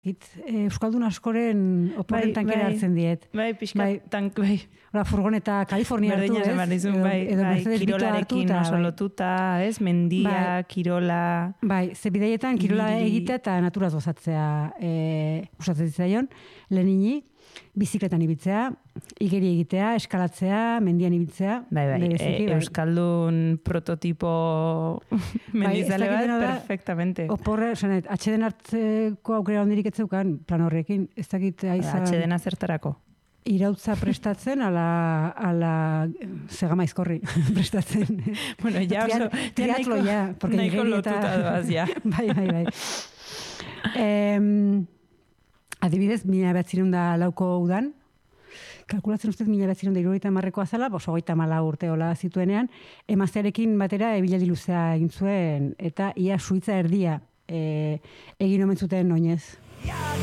Euskaldun askoren oporren tankera hartzen diet. Bai, pixka tank, bai. Furgoneta Kalifornia hartu, ez? Bai, kirolarekin oso lotuta, ez? Mendia, kirola... Bai, ze bidaietan kirola egitea eta naturaz gozatzea usatzen zitzaion, lehenini, bizikletan ibiltzea, igeri egitea, eskalatzea, mendian ibiltzea. Bai, Euskaldun prototipo mendizale bat, perfectamente. Oporre, atxeden hartzeko aukera hondirik etzeukan plan horrekin, ez dakit aizan... Atxedena zertarako? Irautza prestatzen, ala segamaizkorri prestatzen. Bueno, ja oso... Triatlo, ja. Nahiko lotuta doaz, ja. Bai. Adibidez, 1904ko udan, kalkulatzen ustez 1970ko azala, 34 urte hola zituenean, emaztearekin batera ebiladi luzea egin zuen, eta ia Suitza erdia egin omen zuten oinez.